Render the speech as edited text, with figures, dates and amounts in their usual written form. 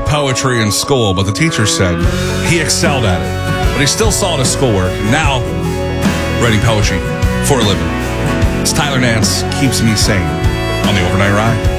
poetry in school, but the teacher said he excelled at it. But he still saw it as schoolwork. Now, writing poetry for a living. It's Tyler Nance, Keeps Me Sane on the Overnight Ride.